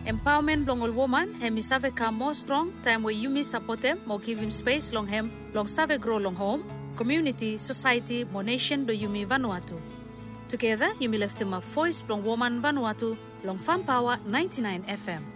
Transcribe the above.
Empowerment long all woman, hemi save ka more strong, time where you support them, more give him space long hem, long save grow long home, community, society, more nation do yumi Vanuatu. Together, you may left him a voice long woman Vanuatu, long Farm Power 99 FM.